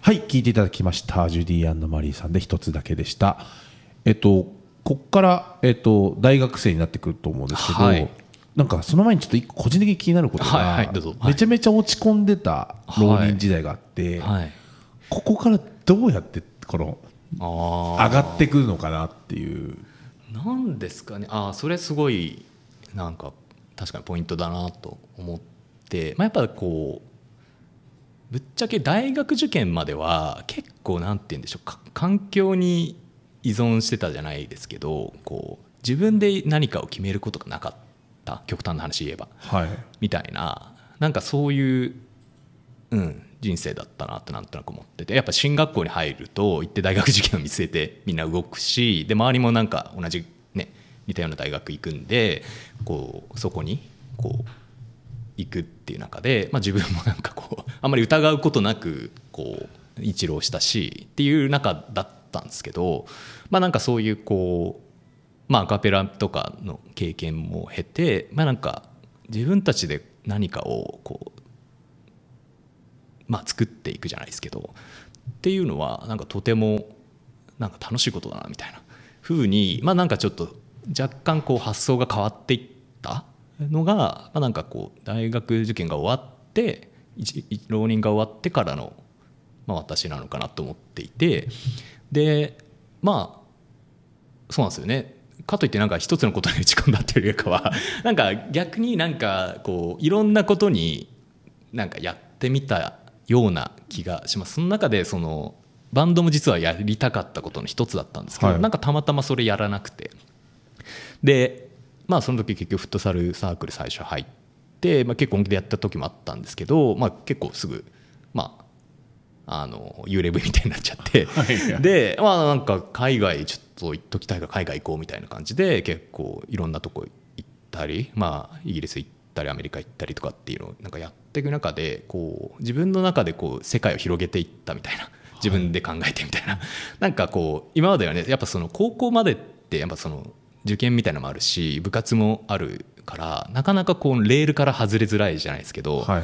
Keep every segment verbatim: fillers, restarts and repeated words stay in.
はい、聞いていただきましたジュディ&マリーさんで一つだけでした。えっとこっから、えっと、大学生になってくると思うんですけど、はい、なんかその前にちょっと一個個人的に気になることが、はいはい、どうぞ、めちゃめちゃ落ち込んでた浪人時代があって、はいはい、ここからどうやってこの上がってくるのかなっていう。 なんですかね、あ、それすごいなんか確かにポイントだなと思って、まあ、やっぱこうぶっちゃけ大学受験までは結構なんて言うんでしょうか、環境に依存してたじゃないですけど、こう自分で何かを決めることがなかった、極端な話言えば、はい、みたいな、なんかそういう、うん、人生だったなってなんとなく思ってて、やっぱ進学校に入ると行って大学受験を見据えてみんな動くし、で周りもなんか同じね似たような大学行くんで、こうそこにこう行くっていう中で、まあ、自分もなんかこうあんまり疑うことなくこう一浪したしっていう中だったんですけど、まあなんかそういうこうまあアカペラとかの経験も経て、まあなんか自分たちで何かをこうまあ作っていくじゃないですけどっていうのはなんかとてもなんか楽しいことだなみたいな風に、まあなんかちょっと若干こう発想が変わっていったのが、まあ、なんかこう大学受験が終わって浪人が終わってからの、まあ、私なのかなと思っていて、でまあそうなんですよね。かといってなんか一つのことに打ち込んだっていうよりかはなんか逆になんかこういろんなことになんかやってみたような気がします。その中でそのバンドも実はやりたかったことの一つだったんですけど、はい、なんかたまたまそれやらなくて、でまあ、その時結局フットサルサークル最初入って、まあ、結構本気でやった時もあったんですけど、まあ、結構すぐ、まあ、あの幽霊部みたいになっちゃってはいで、まあ、なんか海外ちょっと行っときたいから海外行こうみたいな感じで結構いろんなとこ行ったり、まあ、イギリス行ったりアメリカ行ったりとかっていうのをなんかやっていく中でこう自分の中でこう世界を広げていったみたいな、自分で考えてみたいな、はい、なんかこう今まではねやっぱその高校までってやっぱその受験みたいなのもあるし部活もあるからなかなかこうレールから外れづらいじゃないですけど、はい、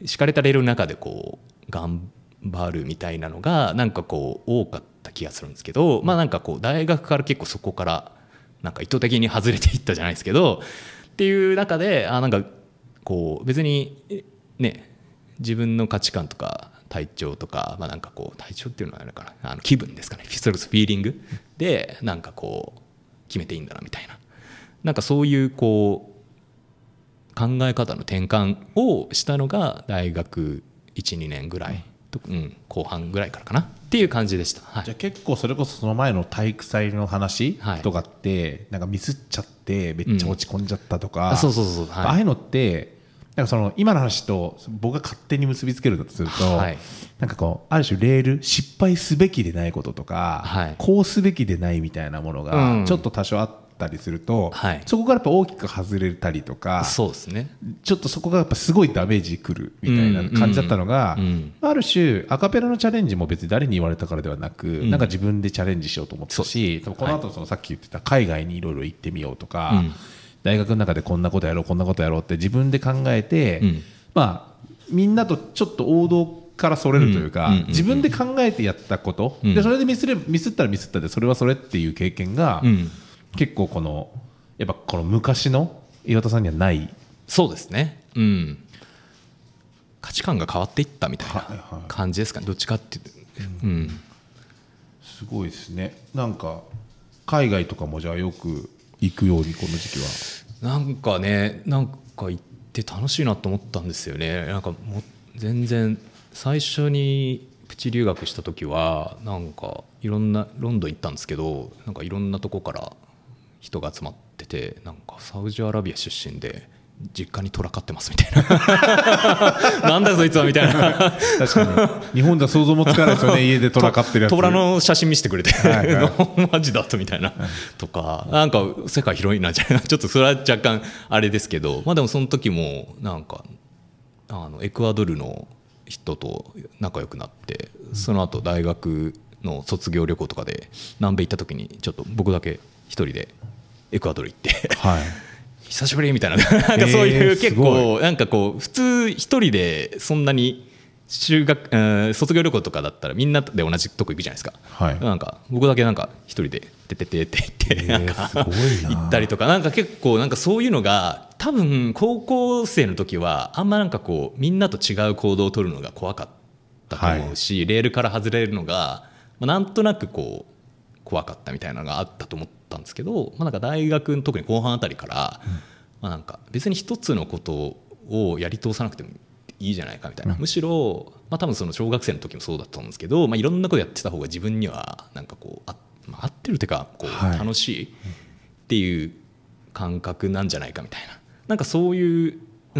敷かれたレールの中でこう頑張るみたいなのがなんかこう多かった気がするんですけど、まあなんかこう大学から結構そこからなんか意図的に外れていったじゃないですけどっていう中で、あなんかこう別にね自分の価値観とか体調とか、まあなんかこう体調っていうのはあれかな、あの気分ですかね、フィーリングでなんかこう決めていいんだなみたいな、なんかそういうこう考え方の転換をしたのが大学 いちにねんぐらい、うん、後半ぐらいからかなっていう感じでした、はい、 じゃあ結構それこそその前の体育祭の話とかって、はい、なんかミスっちゃってめっちゃ落ち込んじゃったとか、 うん、そうそうそう、はい、 ああいうのってなんかその今の話と僕が勝手に結びつけるとすると、はい、なんかこうある種レール失敗すべきでないこととか、はい、こうすべきでないみたいなものがちょっと多少あったりすると、うん、そこからやっぱ大きく外れたりとか、 そうですね、 ちょっとそこがやっぱすごいダメージくるみたいな感じだったのが、うんうん、ある種アカペラのチャレンジも別に誰に言われたからではなく、うん、なんか自分でチャレンジしようと思ったし、この後そのさっき言ってた海外にいろいろ行ってみようとか、うん、大学の中でこんなことやろうこんなことやろうって自分で考えて、うん、まあみんなとちょっと王道からそれるというか、うんうんうんうん、自分で考えてやったこと、うん、でそれでミスれミスったらミスったでそれはそれっていう経験が、うん、結構このやっぱこの昔の岩田さんにはない。 そうですね、うん、価値観が変わっていったみたいな感じですかね、どっちかっていうと、うんうん、 すごいですね。なんか海外とかもじゃあよく行くようにこの時期は。 なんかね、なんか行って楽しいなと思ったんですよね。なんかもう全然最初にプチ留学した時はなんかいろんなロンドン行ったんですけど、なんかいろんなとこから人が集まってて、なんかサウジアラビア出身で実家に虎飼ってますみたいななんだそいつはみたいな確かに日本では想像もつかないですよね家で虎飼ってるやつ、 虎の写真見せてくれてはい、はい、マジだとみたいな、はい、とかなんか世界広いなじゃないちょっとそれは若干あれですけど、まあでもその時もなんかあのエクアドルの人と仲良くなって、その後大学の卒業旅行とかで南米行った時にちょっと僕だけ一人でエクアドル行ってはい久しぶりみたいななんかそういう結構なんかこう普通一人でそんなに修学、うん、卒業旅行とかだったらみんなで同じとこ行くじゃないですか、 はい、 なんか僕だけなんか一人でてててって言って、なんか行ったりとか、なんか結構なんかそういうのが多分高校生の時はあんまなんかこうみんなと違う行動を取るのが怖かったと思うし、はい、レールから外れるのが、まあ、なんとなくこう怖かったみたいなのがあったと思ったんですけど、まあ、なんか大学の特に後半あたりから、うん、まあ、なんか別に一つのことをやり通さなくてもいいじゃないかみたいな、うん、むしろ、まあ、多分その小学生の時もそうだったんですけど、まあ、いろんなことやってた方が自分にはなんかこうあ、まあ、合ってるというかこう楽しいっていう感覚なんじゃないかみたいな、なんかそういう、うん、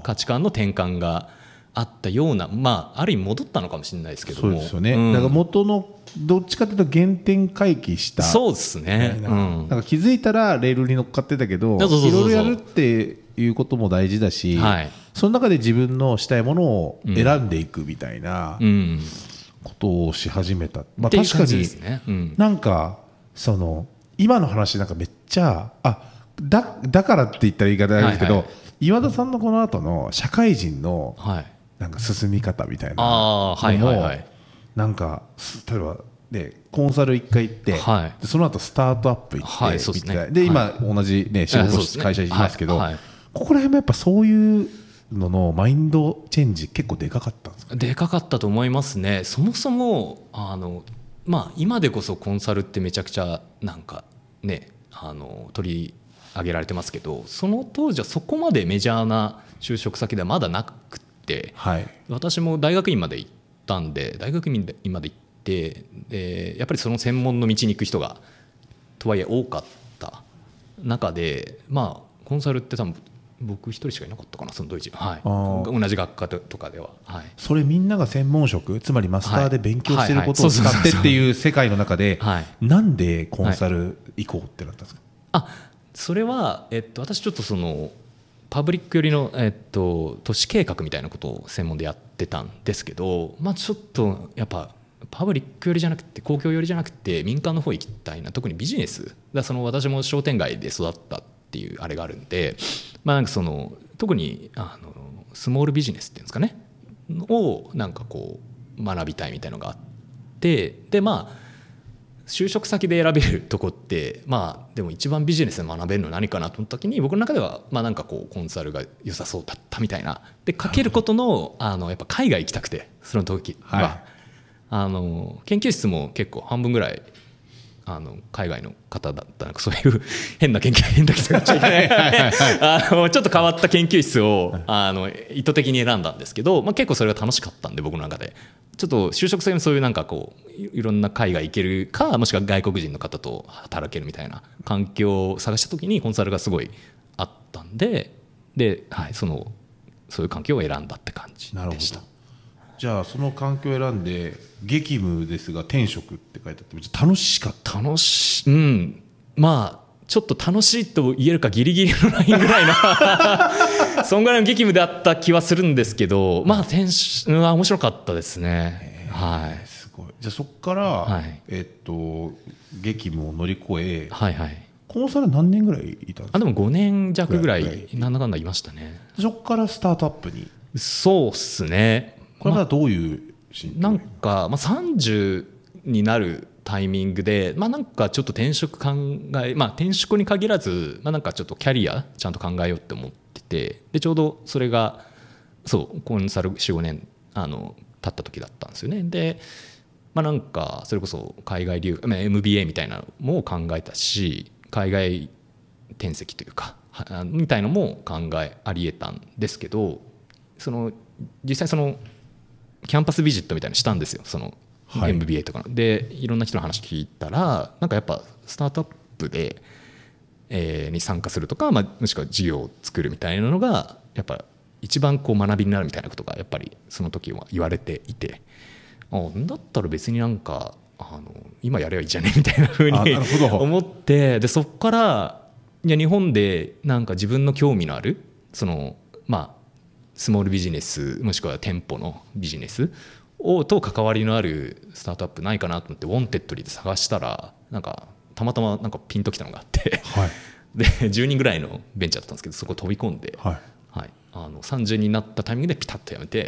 価値観の転換があったような、まあ、ある意味戻ったのかもしれないですけども、 そうですよね、うん、だから元のどっちかというと原点回帰した、 そうですね、うん、 なんか気づいたらレールに乗っかってたけど、いろいろやるっていうことも大事だし、はい、その中で自分のしたいものを選んでいくみたいなことをし始めた、うん、まあ、確かに、ね、うん、なんかその今の話なんかめっちゃあ だ, だからって言ったら言い方なんですけど、はいはい、岩田さんのこの後の社会人のなんか進み方みたいなのもなんか例えばでコンサルいっかい行って、はい、その後スタートアップ行って、はい、で、ね、で今同じ、ね、仕事会社にいますけど、はいはい、ここら辺もやっぱそういうののマインドチェンジ結構でかかったんですか？ でかかったと思いますね。そもそもあの、まあ、今でこそコンサルってめちゃくちゃなんかねあの取り上げられてますけど、その当時はそこまでメジャーな就職先ではまだなくて、はい、私も大学院まで行ったんで大学院まで行ってでやっぱりその専門の道に行く人がとはいえ多かった中で、まあコンサルって多分僕一人しかいなかったかな、そのドイツ、はい、同じ学科とかでは、はい、 それみんなが専門職つまりマスターで勉強していることを使ってっていう世界の中でなんでコンサル行こうってなったんですか？ あ、それは、えっと、私ちょっとそのパブリック寄りの、えっと、都市計画みたいなことを専門でやってたんですけど、まあ、ちょっとやっぱパブリック寄りじゃなくて公共寄りじゃなくて民間の方行きたいな、特にビジネスだ、その私も商店街で育ったっていうあれがあるんで、まあ、なんかその特にあのスモールビジネスっていうんですかねをなんかこう学びたいみたいなのがあって、でまあ就職先で選べるとこって、まあでも一番ビジネスで学べるの何かなと思った時に僕の中ではまあなんかこうコンサルが良さそうだったみたいなで、かけることのあのやっぱ海外行きたくて、その時は、はい、あの研究室も結構半分ぐらいあの海外の方だったなんかそういう変な研究変な研究あのちょっと変わった研究室をあの意図的に選んだんですけど、まあ、結構それが楽しかったんで僕の中でちょっと就職先もそういうなんかこういろんな海外行けるかもしくは外国人の方と働けるみたいな環境を探した時にコンサルがすごいあったんで、で、はい、そのそういう環境を選んだって感じでした。 じゃあその環境を選んで激務ですが転職って書いてあって楽しかった？ 楽しい、うん、まあちょっと楽しいと言えるかギリギリのラインぐらいのそんぐらいの激務であった気はするんですけど、まあ転職は面白かったですね。はい、 すごい。じゃあそこから、はい、えっと激務を乗り越え、はいはい、コンサル何年ぐらいいたんですか？ あでもごねん弱ぐらいなんだかんだいましたね。 そこからスタートアップに？ そうっすね。 これはどういう心境？ なんか、まあ、さんじゅうになるタイミングで、まあ、なんかちょっと転職考え、まあ、転職に限らず、まあ、なんかちょっとキャリアちゃんと考えようって思ってて、でちょうどそれがそうコンサル よん,ご 年あの経った時だったんですよね。で、まあ、なんかそれこそ海外留学、まあ、エムビーエー みたいなのも考えたし、海外転籍というかみたいなのも考えありえたんですけど、その実際そのキャンパスビジットみたいなのしたんですよ、その エムビーエー とかの、はい、でいろんな人の話聞いたらなんかやっぱスタートアップで、えー、に参加するとか、まあ、もしくは事業を作るみたいなのがやっぱ一番こう学びになるみたいなことがやっぱりその時は言われていて、あだったら別になんかあの今やればいいじゃねみたいな風に思って、でそこからいや日本でなんか自分の興味のあるそのまあスモールビジネスもしくは店舗のビジネスをと関わりのあるスタートアップないかなと思ってウォンテッドリーで探したらなんかたまたまなんかピンときたのがあって、はい、でじゅうにんぐらいのベンチャーだったんですけどそこ飛び込んで、はいはい、あのさんじゅうにんになったタイミングでピタッとやめて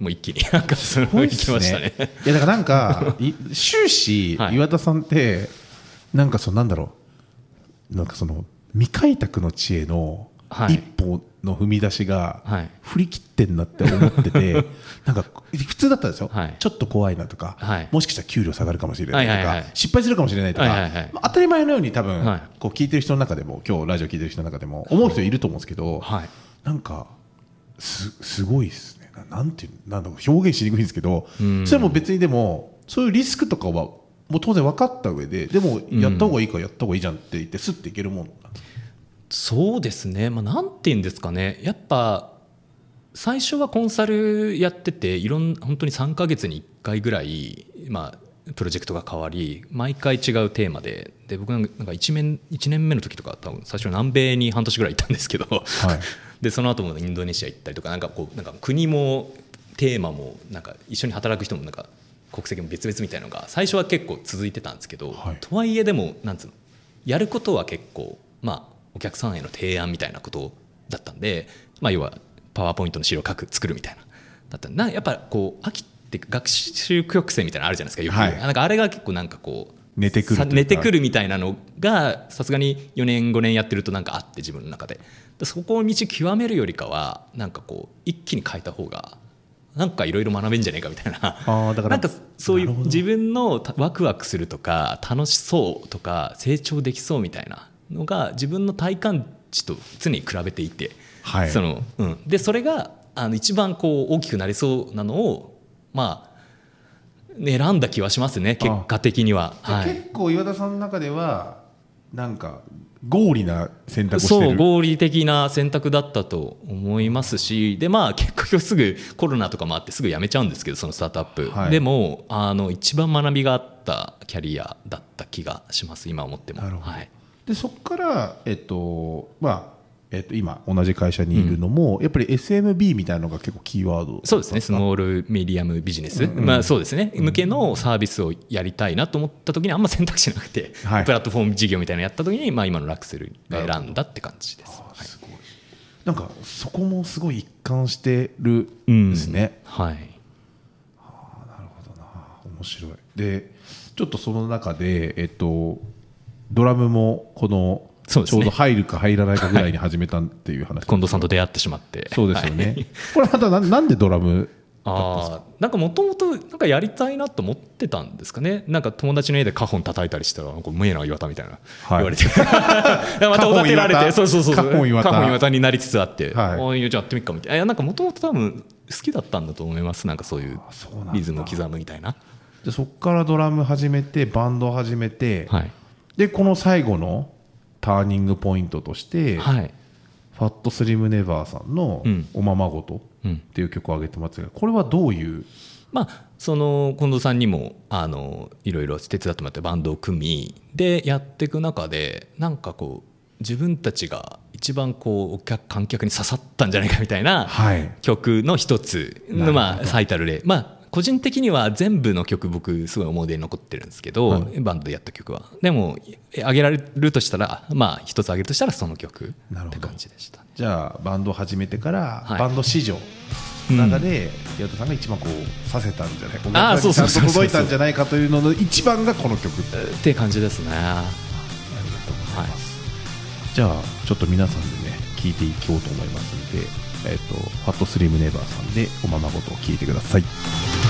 もう一気になんかその行きましたね。 いやだからなんか終始はい岩田さんってなんかそのなんだろうなんかその未開拓の地へのはい一歩の踏み出しがはい振り切ってんなって思っててなんか普通だったんですよ、 はいちょっと怖いなとか、 はいもしかしたら給料下がるかもしれないとか、 はいはいはい失敗するかもしれないとか、 はいはいはいまあ当たり前のように多分、 はいこう聞いてる人の中でも今日ラジオ聞いてる人の中でも思う人いると思うんですけど、 はいなんかすすごいですねななんていうなんだろう表現しにくいんですけど、 うんそれはもう別にでもそういうリスクとかはもう当然分かった上ででもやった方がいいからやった方がいいじゃんって言ってスッていけるもんなんですか。 そうですね、まあ、なんて言うんですかね、やっぱ最初はコンサルやってていろん本当にさんかげつにいっかいぐらい、まあ、プロジェクトが変わり毎回違うテーマでで僕なんか 1, 年いちねんめの時とか多分最初南米に半年ぐらい行ったんですけど、 はいでその後もインドネシア行ったりとかなんかこうなんか国もテーマもなんか一緒に働く人もなんか国籍も別々みたいなのが最初は結構続いてたんですけど、 はいとはいえでもなんつうのやることは結構まあお客さんへの提案みたいなことだったんで、まあ、要はパワーポイントの資料を書く作るみたいなだったなやっぱこう飽きて学習曲線みたいなのあるじゃないですかよく、 はいなんかあれが結構なんかこう寝てくるというかさ寝てくるみたいなのがさすがによねんごねんやってるとなんかあって自分の中ででそこを道極めるよりかはなんかこう一気に変えた方がなんかいろいろ学べんじゃねえかみたいなあーだからなんかそういうなるほど自分のワクワクするとか楽しそうとか成長できそうみたいなのが自分の体感値と常に比べていて、 はいそのうん、でそれがあの一番こう大きくなりそうなのをまあ選んだ気はしますね結果的には。 じゃあはい結構岩田さんの中ではなんか合理な選択をしてる。 そう合理的な選択だったと思いますしで、まあ、結局すぐコロナとかもあってすぐ辞めちゃうんですけどそのスタートアップ、 はい、 でもあの一番学びがあったキャリアだった気がします今思っても。 なるほどはい、 でそこから、えっとまあえっと、今同じ会社にいるのも、うん、やっぱり エスエムビー みたいなのが結構キーワード。 そうですねスモールメディアムビジネス、うんうんまあ、そうですね向けのサービスをやりたいなと思った時にあんま選択肢なくて、はい、プラットフォーム事業みたいなのやった時に、まあ、今のラクセルが選んだって感じです。 あすごい、はい、なんかそこもすごい一貫してるんですね、 うん、はいはあ、なるほどな面白い。でちょっとその中で、えっと、ドラムもこのそうですね、 ちょうど入るか入らないかぐらいに始めたっていう話、はい、 近藤さんと出会ってしまってそうですよね、 はい、 これまたななんでドラムあなんかもともとやりたいなと思ってたんですかね。なんか友達の家でカホン叩いたりしたらなんかうめえな岩田みたいな言われて、はい、またおだてられてそうそうそうカホン岩田カホン岩田になりつつあって、 はい、 おいじゃあやってみっかみたいな。なんかもともと多分好きだったんだと思います。なんかそういうリズムを刻むみたいな。 でそこからドラム始めてバンドを始めて、 はい、 でこの最後のターニングポイントとして、はい、ファットスリムネバーさんの「おままごと」っていう曲を挙げてますが、これはどういう、 まあ、その近藤さんにもあのいろいろ手伝ってもらってバンドを組みでやっていく中でなんかこう自分たちが一番こうお客観客に刺さったんじゃないかみたいな曲の一つの、まあ、最たる例、まあ個人的には全部の曲僕すごい思い出に残ってるんですけど、はい、バンドでやった曲はでも上げられるとしたらまあ一つ上げるとしたらその曲って感じでした、ね、 じゃあバンドを始めてから、はい、バンド史上の中で岩田さんが一番こうさせたんじゃないか、 あそうそうそうそう届いたんじゃないかというのの一番がこの曲って感じですね。ありがとうございます、はい、じゃあちょっと皆さんでね聴いていこうと思いますので、えーと、ファットスリムネバーさんでおままごとを聴いてください。